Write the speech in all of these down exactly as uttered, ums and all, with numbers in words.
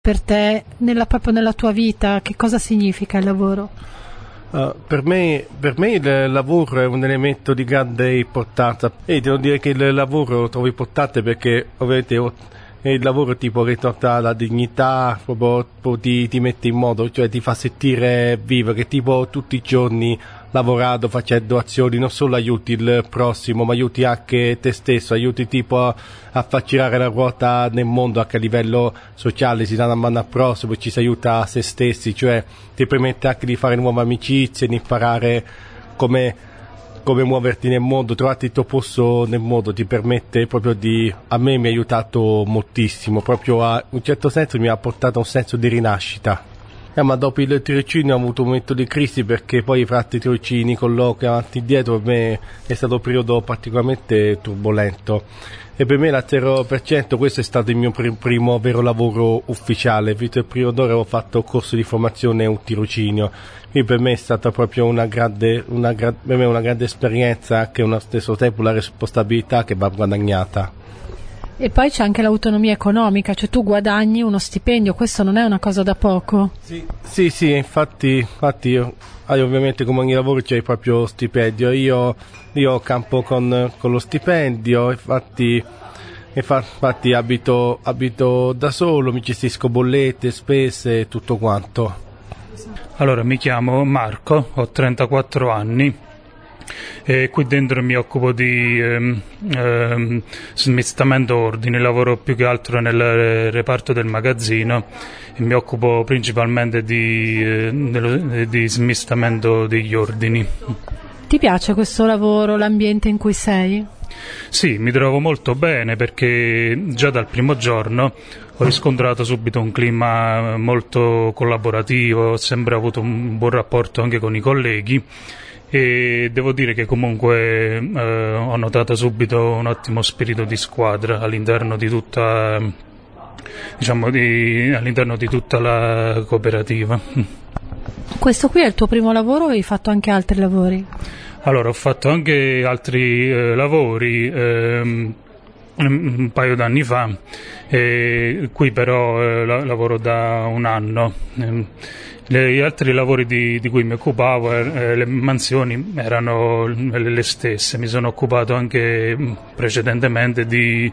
Per te, nella, proprio nella tua vita, che cosa significa il lavoro? Uh, per me, per me il lavoro è un elemento di grande importanza e devo dire che il lavoro lo trovo importante perché ovviamente il lavoro ti può ritornare la dignità, proprio, proprio ti, ti mette in modo, cioè ti fa sentire vivo, che tipo tutti i giorni lavorando, facendo azioni, non solo aiuti il prossimo, ma aiuti anche te stesso, aiuti tipo a, a far girare la ruota nel mondo anche a livello sociale, si dà una mano al prossimo, ci si aiuta a se stessi, cioè ti permette anche di fare nuove amicizie, di imparare come, come muoverti nel mondo, trovarti il tuo posto nel mondo, ti permette proprio di, a me mi ha aiutato moltissimo, proprio a, in un certo senso mi ha portato un senso di rinascita. Eh, ma dopo il tirocinio ho avuto un momento di crisi perché poi fra altri tirocini, colloqui avanti e dietro, per me è stato un periodo particolarmente turbolento e per me la zero per cento questo è stato il mio pr- primo vero lavoro ufficiale, visto il periodo d'ora avevo fatto corso di formazione e un tirocinio, quindi per me è stata proprio una grande, una, gra- per me una grande esperienza, anche allo stesso tempo la responsabilità che va guadagnata. E poi c'è anche l'autonomia economica, cioè tu guadagni uno stipendio, questo non è una cosa da poco. Sì, sì, sì, infatti, infatti io, ovviamente come ogni lavoro c'è il proprio stipendio, io, io campo con, con lo stipendio, infatti, infatti abito, abito da solo, mi gestisco bollette, spese, tutto quanto. Allora, mi chiamo Marco, ho trentaquattro anni. E qui dentro mi occupo di ehm, ehm, smistamento ordini, lavoro più che altro nel reparto del magazzino e mi occupo principalmente di, eh, dello, di smistamento degli ordini. Ti piace questo lavoro, l'ambiente in cui sei? Sì, mi trovo molto bene perché già dal primo giorno ho riscontrato subito un clima molto collaborativo, ho sempre avuto un buon rapporto anche con i colleghi. E devo dire che comunque eh, ho notato subito un ottimo spirito di squadra all'interno di tutta, diciamo, di, all'interno di tutta la cooperativa. Questo qui è il tuo primo lavoro o hai fatto anche altri lavori? Allora, ho fatto anche altri eh, lavori ehm, un paio d'anni fa, e qui però eh, la, lavoro da un anno. Gli altri lavori di, di cui mi occupavo, eh, le mansioni erano le stesse, mi sono occupato anche precedentemente di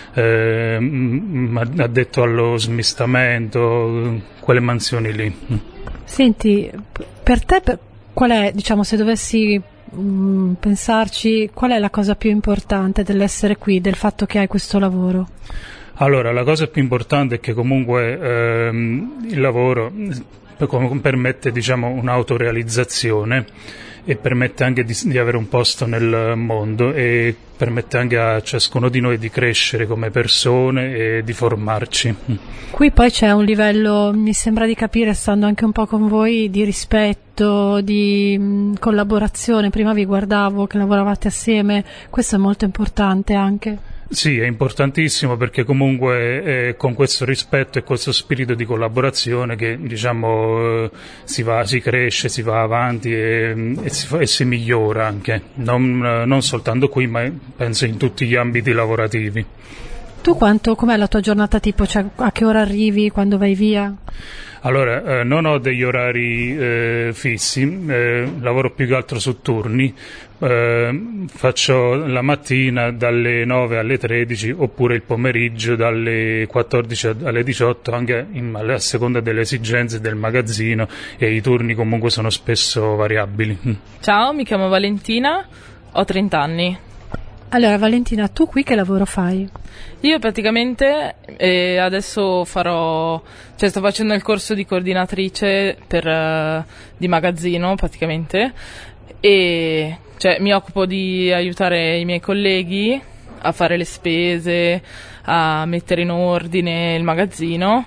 eh, addetto allo smistamento, quelle mansioni lì. Senti, per te per, qual è, diciamo, se dovessi mh, pensarci, qual è la cosa più importante dell'essere qui, del fatto che hai questo lavoro? Allora, la cosa più importante è che comunque ehm, il lavoro permette, diciamo, un'autorealizzazione e permette anche di, di avere un posto nel mondo e permette anche a ciascuno di noi di crescere come persone e di formarci. Qui poi c'è un livello, mi sembra di capire, stando anche un po' con voi, di rispetto, di mh, collaborazione. Prima vi guardavo che lavoravate assieme, questo è molto importante anche. Sì, è importantissimo perché comunque è con questo rispetto e questo spirito di collaborazione che, diciamo, eh, si va, si cresce, si va avanti e, e, si, fa, e si migliora anche, non, non soltanto qui ma penso in tutti gli ambiti lavorativi. Tu quanto, com'è la tua giornata tipo? Cioè, a che ora arrivi, quando vai via? Allora, eh, non ho degli orari eh, fissi, eh, lavoro più che altro su turni, eh, faccio la mattina dalle nove alle tredici oppure il pomeriggio dalle quattordici alle diciotto, anche in, a seconda delle esigenze del magazzino e i turni comunque sono spesso variabili. Ciao, mi chiamo Valentina, ho trenta anni. Allora Valentina, tu qui che lavoro fai? Io praticamente eh, adesso farò, cioè sto facendo il corso di coordinatrice per, uh, di magazzino praticamente e cioè, mi occupo di aiutare i miei colleghi a fare le spese, a mettere in ordine il magazzino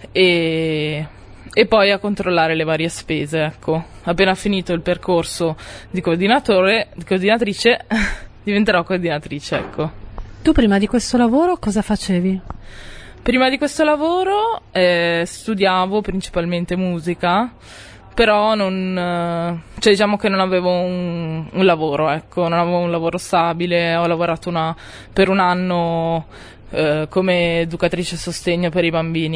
e, e poi a controllare le varie spese, ecco. Appena finito il percorso di coordinatore, di coordinatrice diventerò coordinatrice, ecco. Tu prima di questo lavoro cosa facevi? Prima di questo lavoro eh, studiavo principalmente musica, però non, cioè diciamo che non avevo un, un lavoro, ecco, non avevo un lavoro stabile, ho lavorato una, per un anno eh, come educatrice a sostegno per i bambini.